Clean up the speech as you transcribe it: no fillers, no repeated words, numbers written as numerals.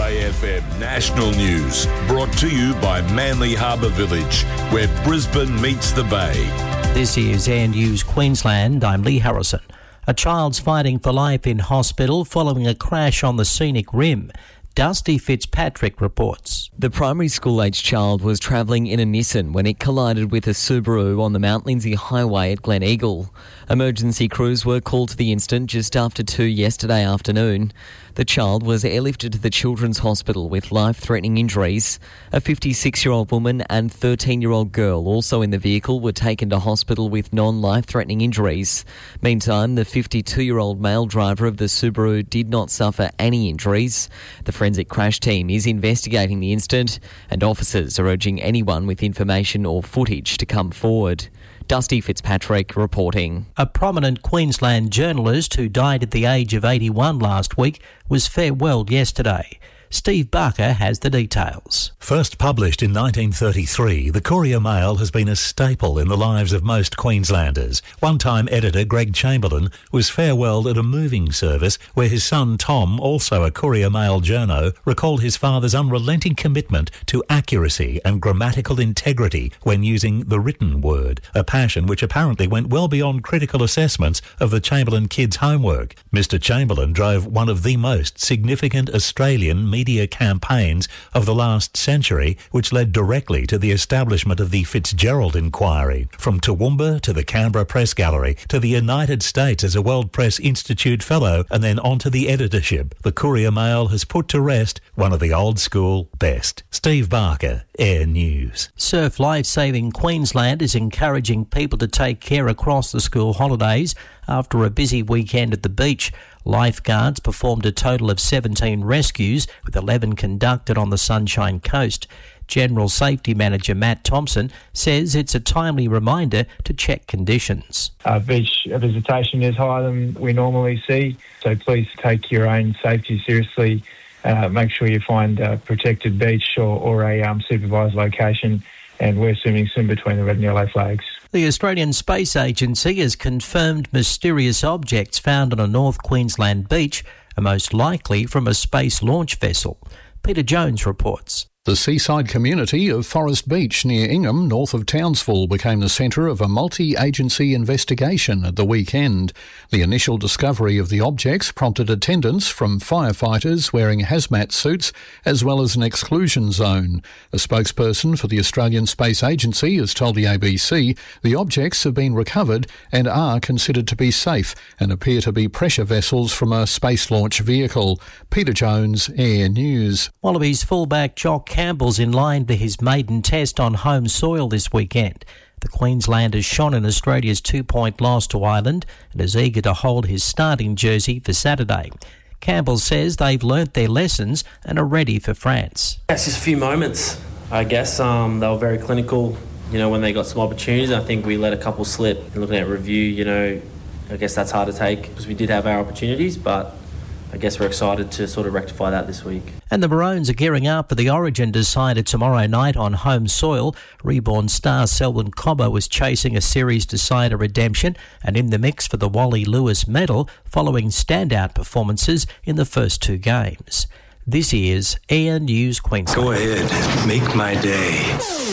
SAFM National News, brought to you by Manly Harbour Village, where Brisbane meets the Bay. This is Air News Queensland. I'm Lee Harrison. A child's fighting for life in hospital following a crash on the scenic rim. Dusty Fitzpatrick reports. The primary school-aged child was travelling in a Nissan when it collided with a Subaru on the Mount Lindsay Highway at Glen Eagle. Emergency crews were called to the incident just after 2 yesterday afternoon. The child was airlifted to the Children's Hospital with life-threatening injuries. A 56-year-old woman and 13-year-old girl, also in the vehicle, were taken to hospital with non-life-threatening injuries. Meantime, the 52-year-old male driver of the Subaru did not suffer any injuries. The forensic crash team is investigating the incident, and officers are urging anyone with information or footage to come forward. Dusty Fitzpatrick reporting. A prominent Queensland journalist who died at the age of 81 last week was farewelled yesterday. Steve Barker has the details. First published in 1933, the Courier Mail has been a staple in the lives of most Queenslanders. One-time editor Greg Chamberlain was farewelled at a moving service where his son Tom, also a Courier Mail journo, recalled his father's unrelenting commitment to accuracy and grammatical integrity when using the written word, a passion which apparently went well beyond critical assessments of the Chamberlain kids' homework. Mr. Chamberlain drove one of the most significant Australian media campaigns of the last century, which led directly to the establishment of the Fitzgerald Inquiry. From Toowoomba to the Canberra Press Gallery to the United States as a World Press Institute Fellow and then on to the editorship, the Courier Mail has put to rest one of the old school best. Steve Barker, Air News. Surf Lifesaving Queensland is encouraging people to take care across the school holidays after a busy weekend at the beach. Lifeguards performed a total of 17 rescues, with 11 conducted on the Sunshine Coast. General Safety Manager Matt Thompson says it's a timely reminder to check conditions. Beach visitation is higher than we normally see, so please take your own safety seriously. Make sure you find a protected beach or a supervised location, and we're swimming soon between the red and yellow flags. The Australian Space Agency has confirmed mysterious objects found on a North Queensland beach are most likely from a space launch vessel. Peter Jones reports. The seaside community of Forest Beach near Ingham, north of Townsville, became the centre of a multi-agency investigation at the weekend. The initial discovery of the objects prompted attendance from firefighters wearing hazmat suits, as well as an exclusion zone. A spokesperson for the Australian Space Agency has told the ABC the objects have been recovered and are considered to be safe and appear to be pressure vessels from a space launch vehicle. Peter Jones, Air News. Wallabies fullback Jock Campbell's in line for his maiden test on home soil this weekend. The Queenslander shone in Australia's 2-point loss to Ireland and is eager to hold his starting jersey for Saturday. Campbell says they've learnt their lessons and are ready for France. It's just a few moments, I guess. They were very clinical, when they got some opportunities. I think we let a couple slip. And looking at review, I guess that's hard to take because we did have our opportunities, but I guess we're excited to sort of rectify that this week. And the Maroons are gearing up for the Origin decider tomorrow night on home soil. Reborn star Selwyn Cobbo was chasing a series decider redemption and in the mix for the Wally Lewis medal following standout performances in the first 2 games. This is Air News Queensland. Go ahead, make my day.